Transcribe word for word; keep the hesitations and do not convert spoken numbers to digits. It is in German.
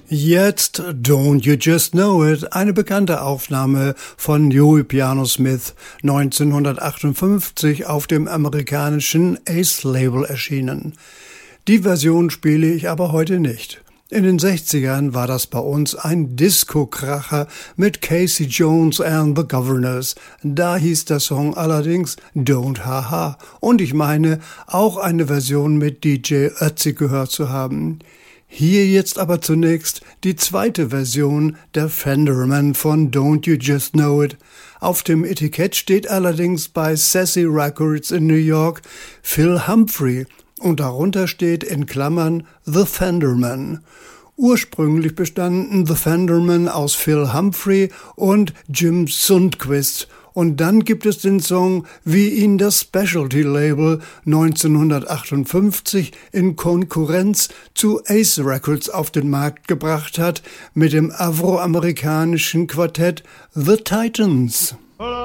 Jetzt Don't You Just Know It, eine bekannte Aufnahme von Joey Piano Smith, neunzehnhundertachtundfünfzig auf dem amerikanischen Ace-Label erschienen. Die Version spiele ich aber heute nicht. In den sechzigern war das bei uns ein Disco-Kracher mit Casey Jones and the Governors. Da hieß der Song allerdings Don't Haha. Und ich meine, auch eine Version mit D J Ötzi gehört zu haben. Hier jetzt aber zunächst die zweite Version der Fenderman von Don't You Just Know It. Auf dem Etikett steht allerdings bei Sassy Records in New York Phil Humphrey und darunter steht in Klammern The Fenderman. Ursprünglich bestanden The Fenderman aus Phil Humphrey und Jim Sundquist. Und dann gibt es den Song, wie ihn das Specialty-Label neunzehnhundertachtundfünfzig in Konkurrenz zu Ace Records auf den Markt gebracht hat, mit dem afroamerikanischen Quartett The Titans.